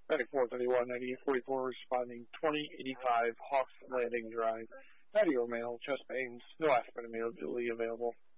Medic 431, 9844, responding 2085 Hawks Landing Drive. 90-year male, chest pains, no aspirin immediately available.